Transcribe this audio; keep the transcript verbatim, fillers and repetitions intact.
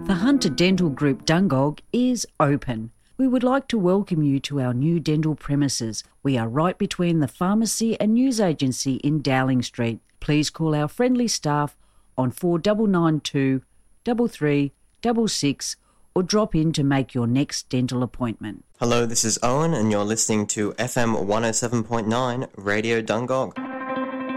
The Hunter Dental Group Dungog is open. We would like to welcome you to our new dental premises. We are right between the pharmacy and news agency in Dowling Street. Please call our friendly staff on four nine nine two, three three six six or drop in to make your next dental appointment. Hello, this is Owen and you're listening to F M one oh seven point nine Radio Dungog.